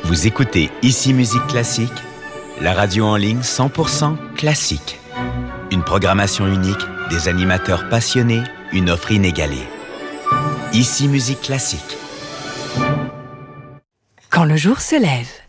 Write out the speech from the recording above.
Vous écoutez Ici Musique Classique, la radio en ligne 100% classique. Une programmation unique, des animateurs passionnés, une offre inégalée. Ici Musique Classique. Quand le jour se lève.